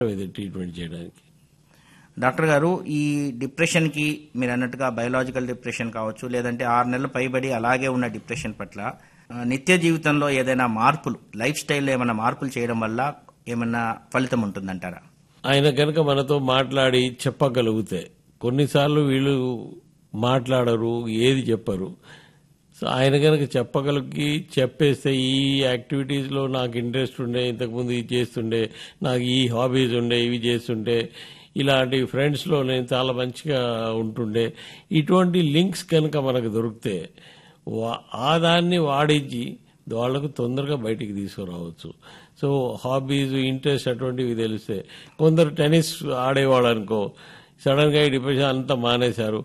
ఇది ట్రీట్మెంట్ చేయడానికి. డాక్టర్ గారు, ఈ డిప్రెషన్కి మీరు అన్నట్టుగా బయోలాజికల్ డిప్రెషన్ కావచ్చు, లేదంటే 6 నెలలు పైబడి అలాగే ఉన్న డిప్రెషన్ పట్ల నిత్య జీవితంలో ఏదైనా మార్పులు, లైఫ్ స్టైల్లో ఏమైనా మార్పులు చేయడం వల్ల ఏమైనా ఫలితం ఉంటుందంటారా? ఆయన కనుక మనతో మాట్లాడి చెప్పగలిగితే, కొన్నిసార్లు వీళ్ళు మాట్లాడరు, ఏది చెప్పరు. సో ఆయన కనుక చెప్పగలిగి చెప్పేస్తే, ఈ యాక్టివిటీస్లో నాకు ఇంట్రెస్ట్ ఉండే, ఇంతకుముందు ఇది చేస్తుండే, నాకు ఈ హాబీస్ ఉండే, ఇవి చేస్తుండే, ఇలాంటి ఫ్రెండ్స్లో నేను చాలా మంచిగా ఉంటుండే, ఇటువంటి లింక్స్ కనుక మనకు దొరికితే ఆ దాన్ని వాడించి వాళ్ళకు తొందరగా బయటికి తీసుకురావచ్చు. సో హాబీస్, ఇంట్రెస్ట్ అటువంటివి తెలిస్తే, కొందరు టెన్నిస్ ఆడేవాళ్ళు అనుకో, సడన్గా ఈ డిప్రెషన్ అంతా మానేశారు,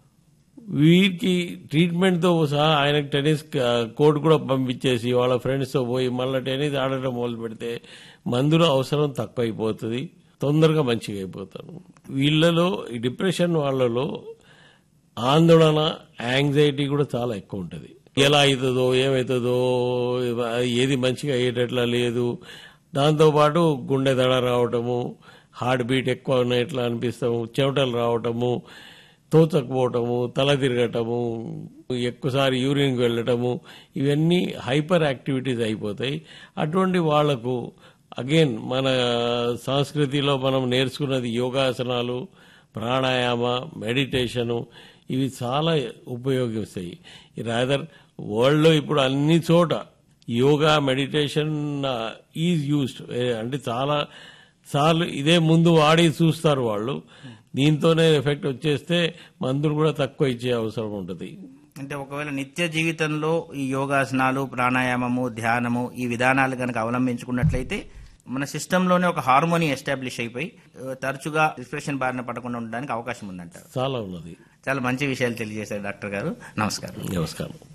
వీరికి ట్రీట్మెంట్తో సహా ఆయనకు టెన్నిస్ కోర్టు కూడా పంపించేసి వాళ్ళ ఫ్రెండ్స్తో పోయి మళ్ళీ టెన్నిస్ ఆడటం మొదలు పెడితే మందుల అవసరం తక్కువ అయిపోతుంది, తొందరగా మంచిగా అయిపోతాను. వీళ్ళలో ఈ డిప్రెషన్ వాళ్ళలో ఆందోళన, యాంగ్జైటీ కూడా చాలా ఎక్కువ ఉంటుంది. ఎలా అవుతుందో, ఏమవుతుందో, ఏది మంచిగా అయ్యేటట్లా లేదు. దాంతోపాటు గుండె దడ రావటము, హార్ట్ బీట్ ఎక్కువ ఉన్నట్లా అనిపిస్తాము, చెమటలు రావటము, తోచకపోవటము, తల తిరగటము, ఎక్కువసారి యూరిన్కి వెళ్ళటము, ఇవన్నీ హైపర్ యాక్టివిటీస్ అయిపోతాయి. అటువంటి వాళ్లకు అగైన్ మన సంస్కృతిలో మనం నేర్చుకున్నది యోగాసనాలు, ప్రాణాయామ, మెడిటేషను, ఇవి చాలా ఉపయోగిస్తాయి. రాదర్ వరల్డ్లో ఇప్పుడు అన్ని చోట యోగా, మెడిటేషన్ ఈజ్ యూస్డ్. అంటే చాలా సార్లు ఇదే ముందు వాడి చూస్తారు వాళ్ళు, దీంతోనే ఎఫెక్ట్ వచ్చేస్తే మందులు కూడా తక్కువ ఇచ్చే అవసరం ఉంటుంది. అంటే ఒకవేళ నిత్య జీవితంలో ఈ యోగాసనాలు, ప్రాణాయామము, ధ్యానము, ఈ విధానాలు కనుక అవలంబించుకున్నట్లయితే మన సిస్టంలోనే ఒక హార్మోని ఎస్టాబ్లిష్ అయిపోయి తరచుగా డిప్రెషన్ బారిన పడకుండా ఉండడానికి అవకాశం ఉందంటారు. చాలా ఉన్నది. చాలా మంచి విషయాలు తెలియజేశారు డాక్టర్ గారు. నమస్కారం. నమస్కారం.